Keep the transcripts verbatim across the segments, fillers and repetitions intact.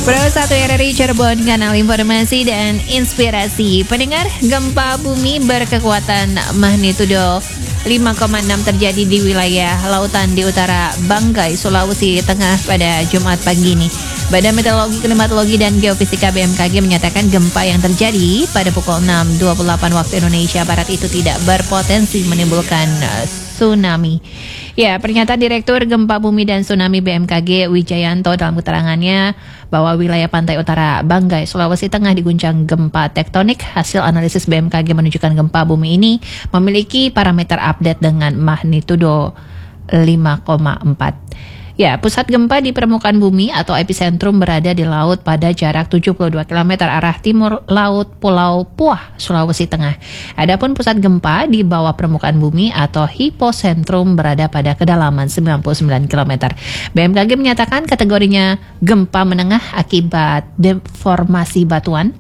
Pro satu R R I Cirebon, kanal informasi dan inspirasi. Pendengar, gempa bumi berkekuatan magnitudo lima koma enam terjadi di wilayah lautan di utara Banggai, Sulawesi Tengah pada Jumat pagi ini. Badan Meteorologi, Klimatologi, dan Geofisika B M K G menyatakan gempa yang terjadi pada pukul enam dua puluh delapan waktu Indonesia Barat itu tidak berpotensi menimbulkan tsunami. Ya, pernyataan Direktur Gempa Bumi dan Tsunami B M K G Wijayanto dalam keterangannya bahwa wilayah pantai utara Banggai, Sulawesi Tengah diguncang gempa tektonik. Hasil analisis B M K G menunjukkan gempa bumi ini memiliki parameter update dengan magnitudo lima koma empat. Ya, pusat gempa di permukaan bumi atau epicentrum berada di laut pada jarak tujuh puluh dua kilometer arah timur laut Pulau Puah, Sulawesi Tengah. Adapun pusat gempa di bawah permukaan bumi atau hipocentrum berada pada kedalaman sembilan puluh sembilan kilometer. B M K G menyatakan kategorinya gempa menengah akibat deformasi batuan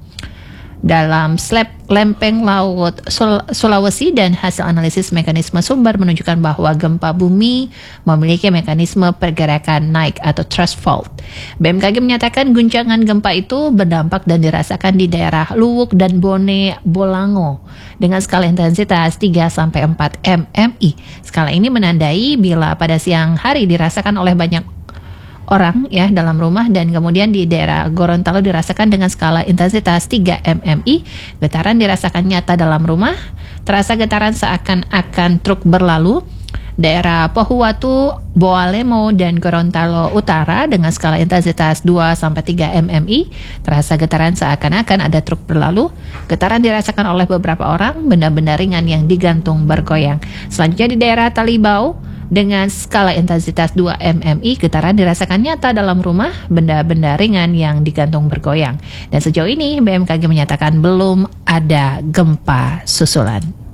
dalam slab lempeng laut Sul- Sulawesi, dan hasil analisis mekanisme sumber menunjukkan bahwa gempa bumi memiliki mekanisme pergerakan naik atau thrust fault. B M K G menyatakan guncangan gempa itu berdampak dan dirasakan di daerah Luwuk dan Bone Bolango dengan skala intensitas tiga sampai empat M M I. Skala ini menandai bila pada siang hari dirasakan oleh banyak orang ya dalam rumah, dan kemudian di daerah Gorontalo dirasakan dengan skala intensitas tiga M M I. Getaran dirasakan nyata dalam rumah, terasa getaran seakan-akan truk berlalu. Daerah Pohuwatu, Boalemo, dan Gorontalo Utara dengan skala intensitas dua sampai tiga M M I, terasa getaran seakan-akan ada truk berlalu. Getaran dirasakan oleh beberapa orang, benda-benda ringan yang digantung bergoyang. Selanjutnya di daerah Talibau dengan skala intensitas dua M M I, getaran dirasakan nyata dalam rumah, benda-benda ringan yang digantung bergoyang. Dan sejauh ini B M K G menyatakan belum ada gempa susulan.